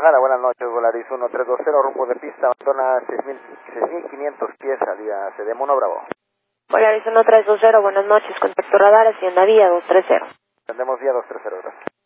Guadalajara, buenas noches, Volaris 1320, rumbo de pista, abandona 6.500 pies, salida CDM 1 Bravo. Volaris 1320, buenas noches, contacto radar, Hacienda Vía 230. Tendemos vía 230, gracias.